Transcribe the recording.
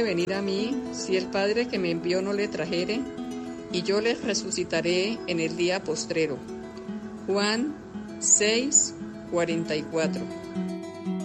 venir a mí si el Padre que me envió no le trajere? Y yo les resucitaré en el día postrero. Juan 6:44.